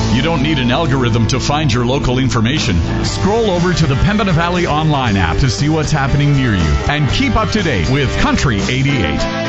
You don't need an algorithm to find your local information. Scroll over to the Pembina Valley Online app to see what's happening near you and keep up to date with Country 88.